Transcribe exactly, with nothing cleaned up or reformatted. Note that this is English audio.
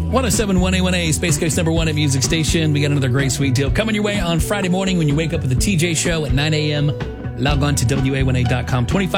one oh seven point one A one A, Space Coast number one at Music Station. We got another great sweet deal coming your way on Friday morning when you wake up with the T J Show at nine a.m. Log on to W A one A dot com. twenty-five